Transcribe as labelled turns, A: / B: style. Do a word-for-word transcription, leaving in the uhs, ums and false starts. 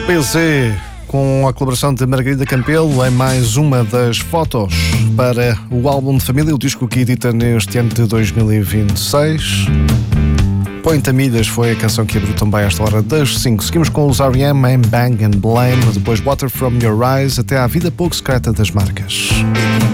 A: P C, com a colaboração de Margarida Campelo em mais uma das fotos para o álbum de família, o disco que edita neste ano de dois mil e vinte e seis. Põe-te a milhas foi a canção que abriu também esta hora das cinco. Seguimos com os R E M em Bang and Blame, depois Water From Your Eyes, até à vida pouco secreta das marcas.